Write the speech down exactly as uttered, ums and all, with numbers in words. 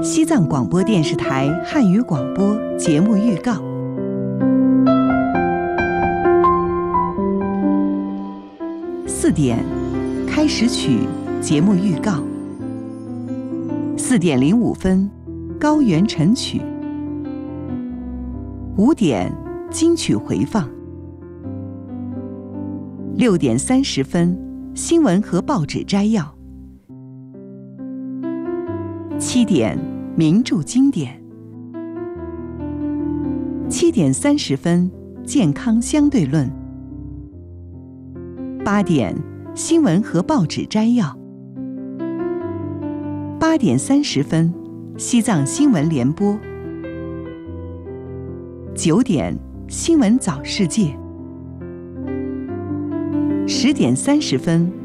西藏广播电视台汉语广播节目预告。四点，开始曲节目预告。四点零五分，高原晨曲。五点，金曲回放。六点三十分，新闻和报纸摘要。七点，名著经典。七点三十分，健康相对论。八点，新闻和报纸摘要。八点三十分，西藏新闻联播。九点，新闻早世界。十点三十分，